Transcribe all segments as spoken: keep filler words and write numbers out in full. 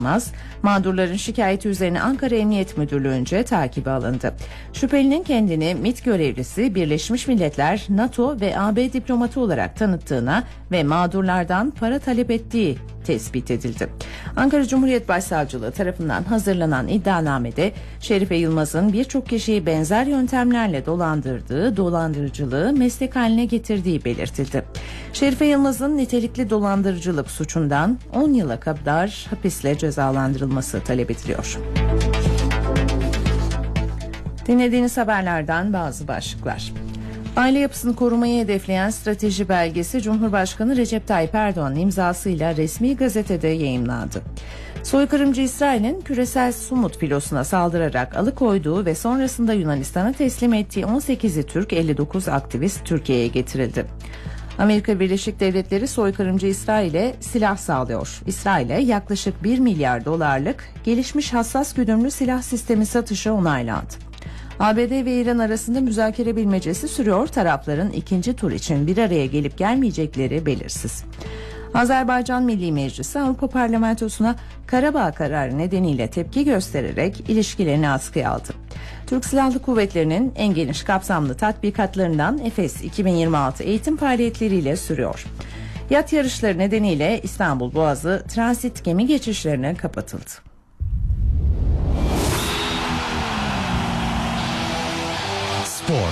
Mağdurların şikayeti üzerine Ankara Emniyet Müdürlüğü'nce takibe alındı. Şüphelinin kendini MİT görevlisi, Birleşmiş Milletler, NATO ve A B diplomatı olarak tanıttığına ve mağdurlardan para talep ettiği tespit edildi. Ankara Cumhuriyet Başsavcılığı tarafından hazırlanan iddianamede Şerife Yılmaz'ın birçok kişiyi benzer yöntemlerle dolandırdığı, dolandırıcılığı meslek haline getirdiği belirtildi. Şerife Yılmaz'ın nitelikli dolandırıcılık suçundan on yıla kadar hapisle cezalandırılması talep ediliyor. Dinlediğiniz haberlerden bazı başlıklar. Aile yapısını korumayı hedefleyen strateji belgesi Cumhurbaşkanı Recep Tayyip Erdoğan'ın imzasıyla resmi gazetede yayımlandı. Soykırımcı İsrail'in küresel Sumut filosuna saldırarak alıkoyduğu ve sonrasında Yunanistan'a teslim ettiği on sekizi Türk, elli dokuz aktivist Türkiye'ye getirildi. Amerika Birleşik Devletleri soykırımcı İsrail'e silah sağlıyor. İsrail'e yaklaşık bir milyar dolarlık gelişmiş hassas güdümlü silah sistemi satışı onaylandı. A B D ve İran arasında müzakere bilmecesi sürüyor. Tarafların ikinci tur için bir araya gelip gelmeyecekleri belirsiz. Azerbaycan Milli Meclisi Avrupa Parlamentosu'na Karabağ kararı nedeniyle tepki göstererek ilişkilerini askıya aldı. Türk Silahlı Kuvvetleri'nin en geniş kapsamlı tatbikatlarından Efes iki bin yirmi altı eğitim faaliyetleriyle sürüyor. Yat yarışları nedeniyle İstanbul Boğazı transit gemi geçişlerine kapatıldı. Spor.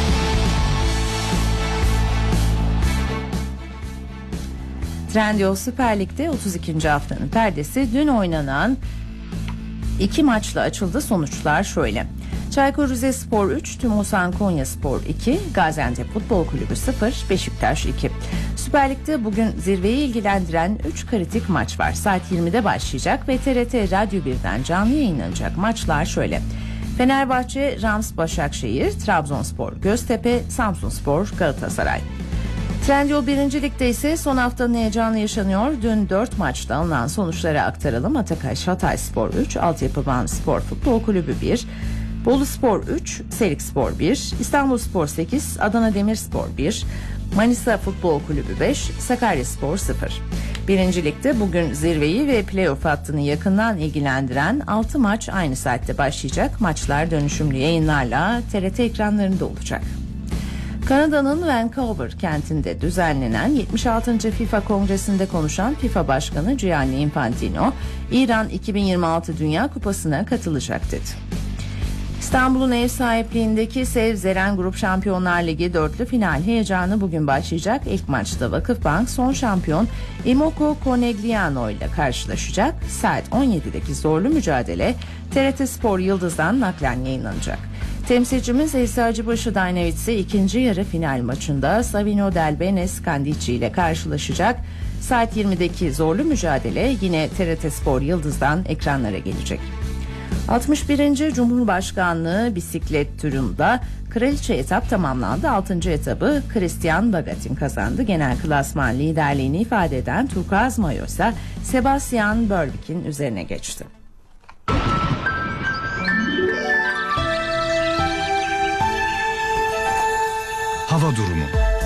Trendyol Süper Lig'de otuz ikinci haftanın perdesi dün oynanan iki maçla açıldı. Sonuçlar şöyle: Çaykur Rizespor üç, Tümosan Konyaspor iki, Gaziantep Futbol Kulübü sıfır, Beşiktaş iki. Süper Lig'de bugün zirveyi ilgilendiren üç kritik maç var. Saat yirmide başlayacak ve T R T Radyo birden canlı yayınlanacak maçlar şöyle: Fenerbahçe Rams Başakşehir, Trabzonspor Göztepe, Samsunspor Galatasaray. Trendyol birinci Lig'de ise son haftanın heyecanı yaşanıyor. Dün dört maçta alınan sonuçları aktaralım. Atakaş Hatayspor üç, Altyapıban Spor Futbol Kulübü bir, Boluspor üç, Selikspor bir, İstanbulspor sekiz, Adana Demirspor bir, Manisa Futbol Kulübü beş, Sakaryaspor sıfır. Birinci Lig'de bugün zirveyi ve playoff hattını yakından ilgilendiren altı maç aynı saatte başlayacak. Maçlar dönüşümlü yayınlarla T R T ekranlarında olacak. Kanada'nın Vancouver kentinde düzenlenen yetmiş altıncı FIFA Kongresi'nde konuşan FIFA Başkanı Gianni Infantino, İran iki bin yirmi altı Dünya Kupası'na katılacak dedi. İstanbul'un ev sahipliğindeki Sev Zeren Grup Şampiyonlar Ligi dörtlü final heyecanı bugün başlayacak. İlk maçta Vakıfbank son şampiyon Imoco Conegliano ile karşılaşacak. Saat on yedideki zorlu mücadele T R T Spor Yıldız'dan naklen yayınlanacak. Temsilcimiz Eczacıbaşı Dynavits'i ikinci yarı final maçında Savino Del Bene Scandici ile karşılaşacak. Saat yirmideki zorlu mücadele yine T R T Spor Yıldız'dan ekranlara gelecek. altmış birinci Cumhurbaşkanlığı bisiklet turunda kraliçe etap tamamlandı. altıncı etabı Christian Bagatin kazandı. Genel klasman liderliğini ifade eden turkuaz mayo ise Sebastian Berwick'in üzerine geçti. Hava durumu.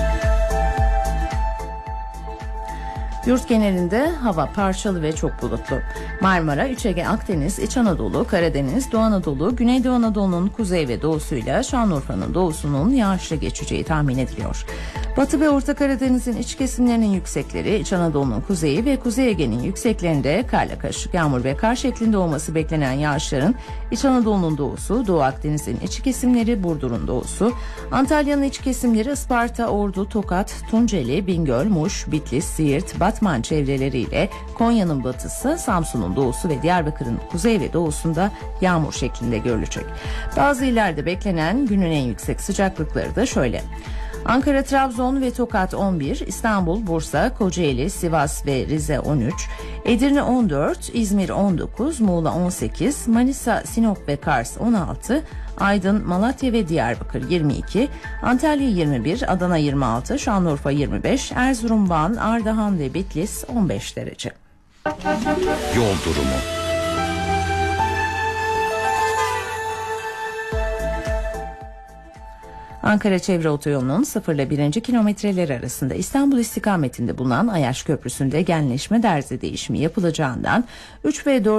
Yurt genelinde hava parçalı ve çok bulutlu. Marmara, İç Ege, Akdeniz, İç Anadolu, Karadeniz, Doğu Anadolu, Güneydoğu Anadolu'nun kuzey ve doğusuyla Şanlıurfa'nın doğusunun yağışlı geçeceği tahmin ediliyor. Batı ve Orta Karadeniz'in iç kesimlerinin yüksekleri, İç Anadolu'nun kuzeyi ve Kuzey Ege'nin yükseklerinde karla karışık yağmur ve kar şeklinde olması beklenen yağışların İç Anadolu'nun doğusu, Doğu Akdeniz'in iç kesimleri, Burdur'un doğusu, Antalya'nın iç kesimleri Isparta, Ordu, Tokat, Tunceli, Bingöl, Muş, Bitlis, Siirt, Batman çevreleriyle Konya'nın batısı, Samsun'un doğusu ve Diyarbakır'ın kuzey ve doğusunda yağmur şeklinde görülecek. Bazı illerde beklenen günün en yüksek sıcaklıkları da şöyle: Ankara, Trabzon ve Tokat on bir, İstanbul, Bursa, Kocaeli, Sivas ve Rize on üç, Edirne on dört, İzmir on dokuz, Muğla on sekiz, Manisa, Sinop ve Kars on altı, Aydın, Malatya ve Diyarbakır yirmi iki, Antalya yirmi bir, Adana yirmi altı, Şanlıurfa yirmi beş, Erzurum, Van, Ardahan ve Bitlis on beş derece. Yol durumu. Ankara Çevre Otoyolu'nun sıfır ile birinci kilometreleri arasında İstanbul istikametinde bulunan Ayaş Köprüsü'nde genleşme derzi değişimi yapılacağından üç ve dört